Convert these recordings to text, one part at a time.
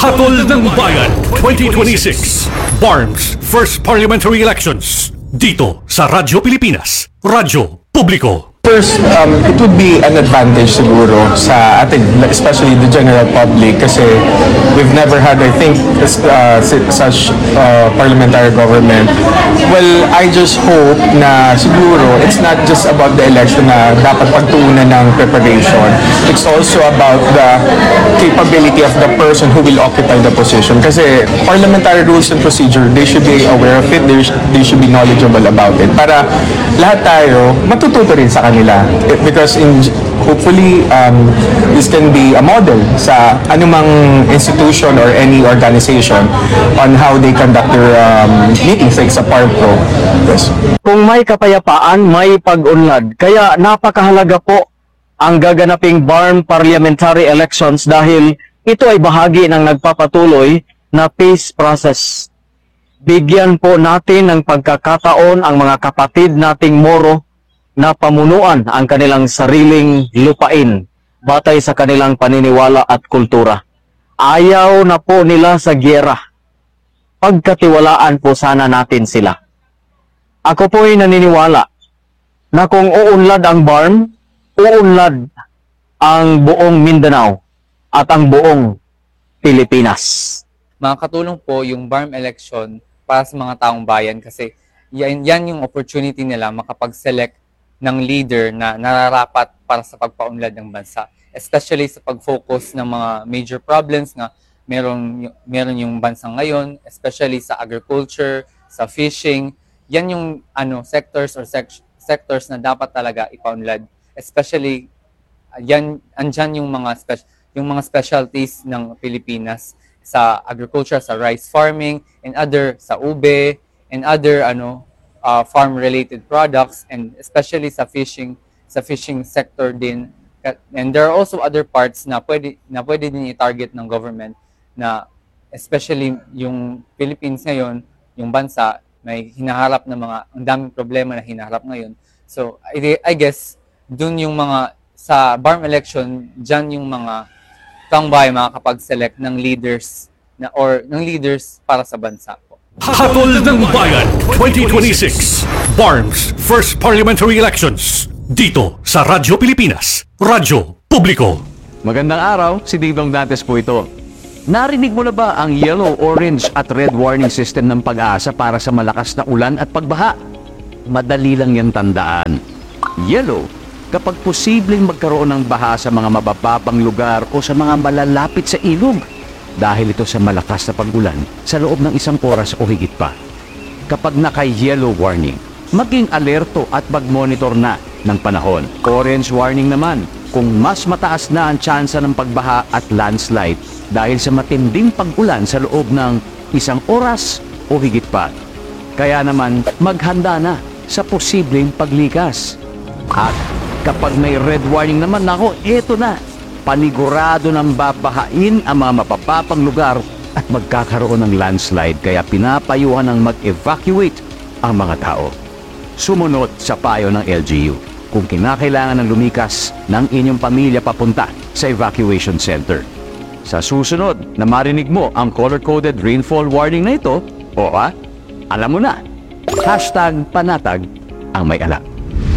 Hatol ng Bayan 2026 BARMS First Parliamentary Elections dito sa Radyo Pilipinas, Radyo Publiko. First, it would be an advantage siguro sa ating, especially the general public, kasi we've never had, I think, such parliamentary government. Well, I just hope na siguro it's not just about the election na dapat pagtuunan ng preparation. It's also about the capability of the person who will occupy the position. Kasi parliamentary rules and procedure, they should be aware of it, they should be knowledgeable about it. Para lahat tayo matututo rin sa kanila. Because hopefully this can be a model sa anumang institution or any organization on how they conduct their meetings like sa PARPRO. Yes. Kung may kapayapaan, may pag-unlad. Kaya napakahalaga po ang gaganaping BARM parliamentary elections dahil ito ay bahagi ng nagpapatuloy na peace process. Bigyan po natin ng pagkakataon ang mga kapatid nating Moro na pamunuan ang kanilang sariling lupain batay sa kanilang paniniwala at kultura. Ayaw na po nila sa gyera. Pagkatiwalaan po sana natin sila. Ako po'y naniniwala na kung uunlad ang BARM, uunlad ang buong Mindanao at ang buong Pilipinas. Makakatulong po yung BARM election para sa mga taong bayan kasi yan yung opportunity nila makapag-select ng leader na nararapat para sa pagpaunlad ng bansa. Especially sa pag-focus ng mga major problems na meron yung bansa ngayon, especially sa agriculture, sa fishing. Yan yung sectors na dapat talaga ipaunlad. Especially andyan yung mga specialties ng Pilipinas sa agriculture, sa rice farming, and sa ube, and other farm-related products, and especially sa fishing sector din. And there are also other parts na pwede din i-target ng government na especially yung Philippines ngayon, yung bansa, may hinaharap na ang daming problema na hinaharap ngayon. So, I guess, dun yung sa BARM election, dyan yung mga taong bayan makakapag-select ng leaders para sa bansa. Hatol ng Bayan 2026 BARMS First Parliamentary Elections dito sa Radyo Pilipinas, Radyo Publiko. Magandang araw, si Dingdong Dantes po ito. Narinig mo na ba ang yellow, orange at red warning system ng Pag-asa para sa malakas na ulan at pagbaha? Madali lang yan tandaan. Yellow, kapag posibleng magkaroon ng baha sa mga mabababang lugar o sa mga malalapit sa ilog. Dahil ito sa malakas na pag-ulan sa loob ng 1 oras o higit pa. Kapag naka-yellow warning, maging alerto at mag-monitor na ng panahon. Orange warning naman kung mas mataas na ang tsansa ng pagbaha at landslide dahil sa matinding pag-ulan sa loob ng 1 oras o higit pa. Kaya naman maghanda na sa posibleng paglikas. At kapag may red warning naman, eto na. Panigurado ng babahain ang mga mapapapang lugar at magkakaroon ng landslide kaya pinapayuhan ng mag-evacuate ang mga tao. Sumunod sa payo ng LGU kung kinakailangan ng lumikas ng inyong pamilya papunta sa evacuation center. Sa susunod na marinig mo ang color-coded rainfall warning na ito, alam mo na, #panatag ang may alam.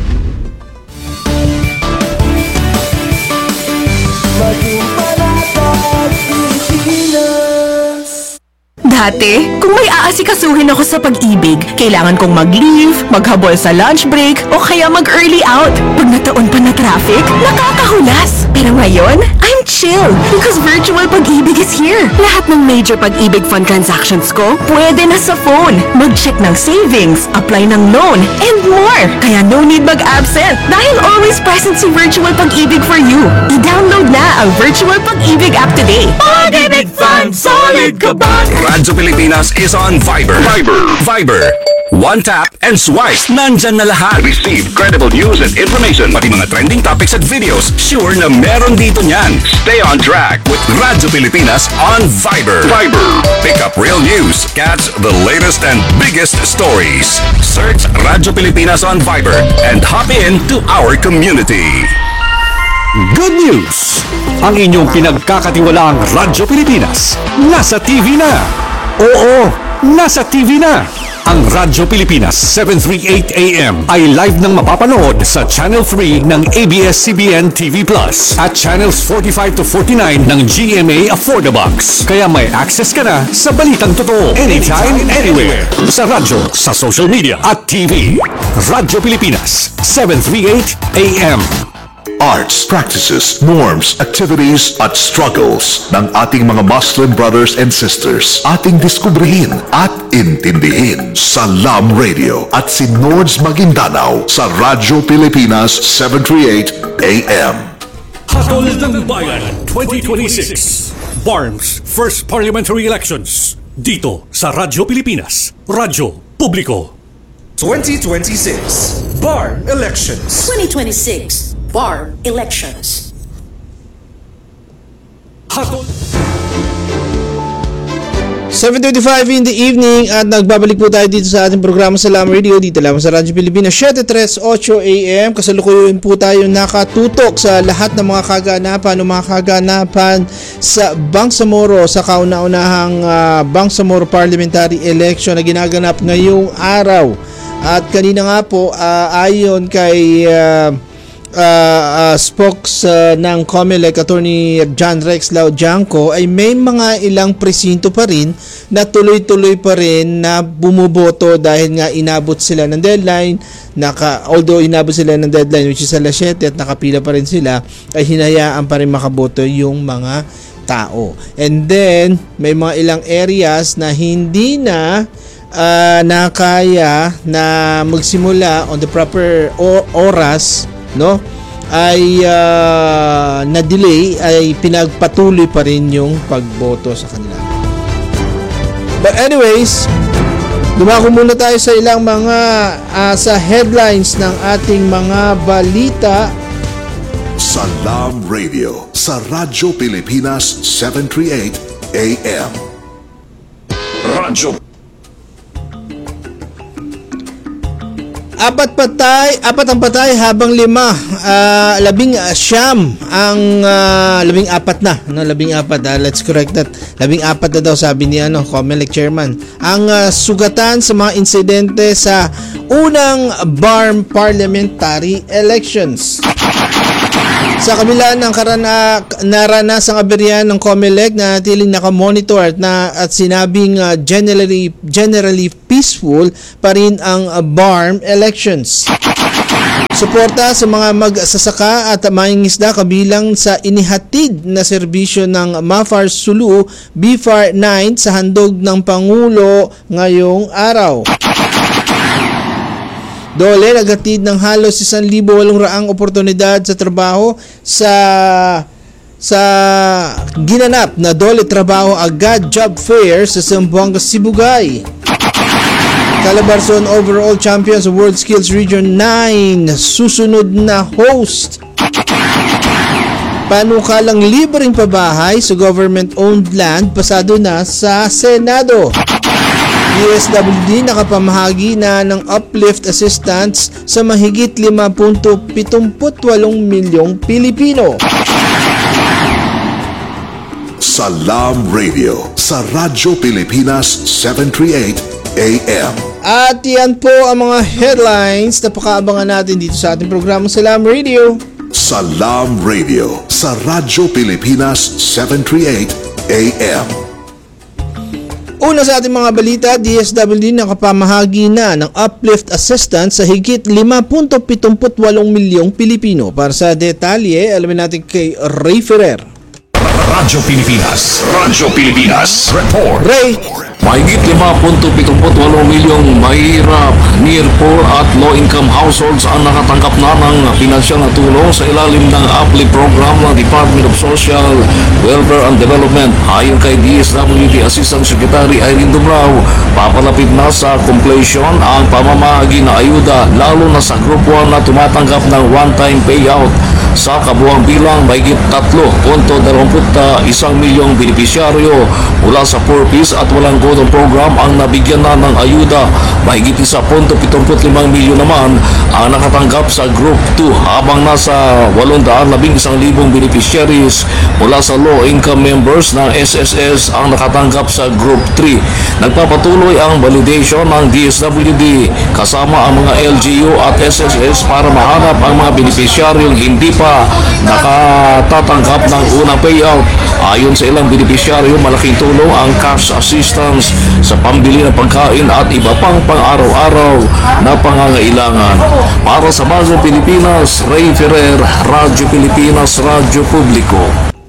Dati, kung may aasikasuhin ako sa pag-ibig, kailangan kong mag-leave, maghabol sa lunch break, o kaya mag-early out. Pag nataon pa na traffic, nakakahulas. Pero ngayon, I'm chill because virtual pag-ibig is here. Lahat ng major pag-ibig fund transactions ko, pwede na sa phone. Mag-check ng savings, apply ng loan, and more. Kaya no need mag-absent dahil always present si virtual pag-ibig for you. I-download na ang virtual pag-ibig app today. Pag-ibig Fund, solid ka ba? Radyo Pilipinas is on Viber. Viber. One tap and swipe. Nandyan na lahat. Receive credible news and information. Pati mga trending topics at videos. Sure na meron dito niyan. Stay on track with Radyo Pilipinas on Viber. Pick up real news. Catch the latest and biggest stories. Search Radyo Pilipinas on Viber and hop in to our community. Good news! Ang inyong pinagkakatiwalaang Radyo Pilipinas nasa TV na! Oo, nasa TV na! Ang Radyo Pilipinas 738 AM ay live nang mapapanood sa Channel 3 ng ABS-CBN TV Plus at Channels 45 to 49 ng GMA Affordabox. Kaya may access ka na sa balitang totoo anytime, anywhere. Sa radyo, sa social media at TV. Radyo Pilipinas 738 AM. Arts, practices, norms, activities at struggles ng ating mga Muslim brothers and sisters. Ating diskubrihin at intindihin sa LAM Radio at si Nords Maguindanao sa Radyo Pilipinas 738 AM. Hatol ng Bayan 2026 BARMS First Parliamentary Elections dito sa Radyo Pilipinas, Radyo Publiko. 2026 BARM Elections. 2026 BARM Elections. Hatol 7:25 in the evening at nagbabalik po tayo dito sa ating programa sa LAM Radio dito lamang sa Radyo Pilipinas 7:38 AM. Kasalukuyan po tayo nakatutok sa lahat ng mga kaganapan sa Bangsamoro sa kauna-unahang Bangsamoro Parliamentary Election na ginaganap ngayong araw. At kanina nga po ayon kay spokes ng COMELEC Attorney John Rex Laudianco ay may mga ilang presinto pa rin na tuloy-tuloy pa rin na bumuboto dahil nga inabot sila ng deadline. Although inabot sila ng deadline which is alas 7 at nakapila pa rin sila, ay hinayaan pa rin makaboto yung mga tao. And then may mga ilang areas na hindi na nakaya na magsimula on the proper oras, no, ay na-delay, ay pinagpatuloy pa rin yung pagboto sa kanila. But anyways, dumako muna tayo sa ilang mga sa headlines ng ating mga balita sa LAM Radio sa Radyo Pilipinas 738 AM. Radyo Apat ang patay habang 19 ang 14 na, no, 14, let's correct that. 14 na daw sabi ni COMELEC chairman. Ang sugatan sa mga insidente sa unang BARM parliamentary elections. Sa kabila ng naranasang aberya ng COMELEC na tiling nakamonitor at sinabing generally peaceful pa rin ang BARM elections. Suporta sa mga magsasaka at mangingisda kabilang sa inihatid na serbisyo ng Mafar Sulu BFAR 9 sa handog ng Pangulo ngayong araw. Dole naghatid ng halos 1,800 oportunidad sa trabaho sa ginanap na Dole Trabaho Agad Job Fair sa Zamboanga, Sibugay. Calabarzon overall champion sa World Skills Region 9 susunod na host. Panukalang libreng pabahay sa government-owned land pasado na sa Senado. DSWD nakapamahagi na ng uplift assistance sa mahigit 5.78 milyong Pilipino. Sa LAM Radio sa Radyo Pilipinas 738 AM. At yan po ang mga headlines na pakaabangan natin dito sa ating programa sa LAM Radio. Sa LAM Radio sa Radyo Pilipinas 738 AM. Una sa ating mga balita, DSWD nakapamahagi na ng uplift assistance sa higit 5.78 milyong Pilipino. Para sa detalye, alamin natin kay Ray Ferrer. Radyo Pilipinas. Radyo Pilipinas. Report. Ray. Mahigit 5.78 milyong mahirap, near poor at low-income households ang nakatanggap na ng pinansyal na tulong sa ilalim ng uplift program ng Department of Social Welfare and Development. Ayon kay DSWD Assistant Secretary Irene Dumrao, papalapit na sa completion ang pamamahagi na ayuda lalo na sa Group 1 na tumatanggap ng one-time payout. Sa kabuang bilang, mahigit 3.21 milyong benepisyaryo mula sa poor peace at walang voter program ang nabigyan na ng ayuda. Mahigit 1.75 milyon naman ang nakatanggap sa Group 2 habang nasa 811,000 beneficiaries mula sa low-income members ng SSS ang nakatanggap sa Group 3. Nagpapatuloy ang validation ng DSWD kasama ang mga LGU at SSS para mahanap ang mga beneficiaryong hindi pa nakatatanggap ng unang payout. Ayon sa ilang beneficiaryo, malaking tulong ang cash assistance sa pambili ng pagkain at iba pang pang-araw-araw na pangangailangan. Para sa Bagong Pilipinas, Ray Ferrer, Radyo Pilipinas, Radyo Publiko.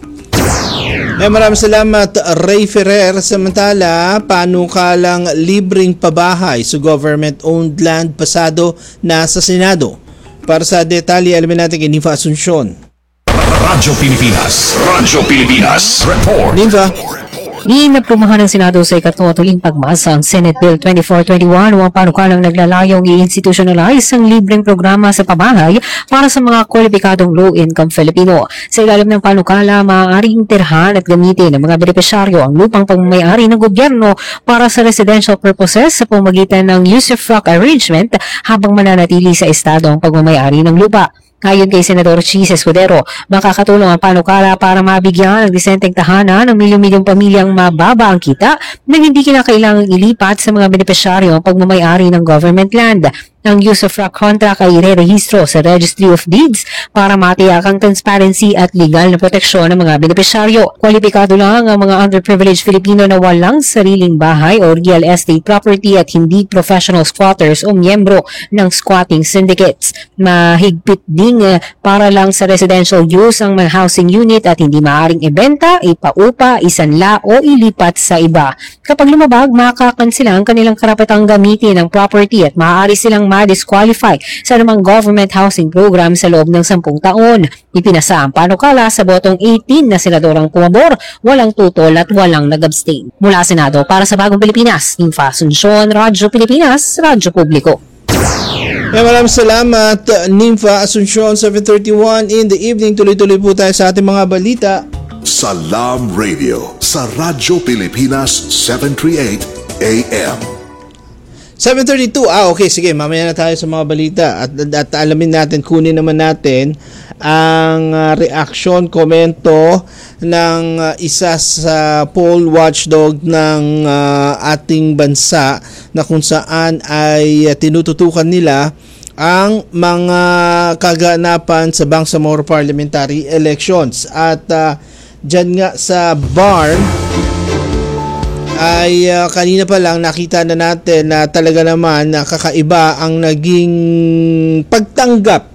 Maraming salamat, Ray Ferrer. Samantala, panukalang libreng pabahay sa government-owned land pasado na sa Senado. Para sa detalye, alamin natin kay Nifa Asuncion. Radyo Pilipinas. Radyo Pilipinas. Report. Nifa. Inaprumahan ng Senado sa ikatutuling pagmasa ang Senate Bill 2421 o panukalang naglalayong i-institutionalize ang libreng programa sa pabahay para sa mga kwalipikadong low-income Filipino. Sa ilalim ng panukala, maaaring tirhan at gamitin ng mga benepisyaryo ang lupang pagmamayari ng gobyerno para sa residential purposes sa pamamagitan ng usufruct arrangement habang mananatili sa estado ang pagmamayari ng lupa. Ayon kay Senador Chis Escudero, makakatulong ang panukala para mabigyan ng disenteng tahanan ng milyon-milyong pamilyang mababa ang kita nang hindi kinakailangang ilipat sa mga benepisyaryo ang pagmamayari ng government land. Ang usufruct contract ay irerehistro sa Registry of Deeds para matiyak ang transparency at legal na proteksyon ng mga benepisyaryo. Kwalipikado lang ang mga underprivileged Filipino na walang sariling bahay o real estate property at hindi professional squatters o miyembro ng squatting syndicates. Mahigpit ding para lang sa residential use ang mga housing unit at hindi maaaring ibenta, ipaupa, isanla o ilipat sa iba. Kapag lumabag, makakansila ang kanilang karapatang gamitin ang property at maaari silang ma-disqualify sa namang government housing program sa loob ng 10 taon. Ipinasa ang panukala sa botong 18 na senadorang pumabor, walang tutol at walang nag-abstain. Mula Senado para sa Bagong Pilipinas, Nifa Asuncion, Radyo Pilipinas, Radyo Publiko. Maraming salamat, Nifa Asuncion. 7:31 in the evening. Tuloy-tuloy po tayo sa ating mga balita. Salam Radio sa Radyo Pilipinas 738 AM. 7:32. Okay, sige, mamaya na tayo sa mga balita at alamin natin, kunin naman natin ang reaksyon, komento ng isa sa poll watchdog ng ating bansa na kung saan ay tinututukan nila ang mga kaganapan sa Bangsamoro Parliamentary Elections. At dyan nga sa barn ay kanina pa lang nakita na natin na talaga naman kakaiba ang naging pagtanggap